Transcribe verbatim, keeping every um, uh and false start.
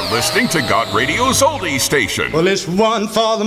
listening to God Radio's Oldie Station. Well, it's one for the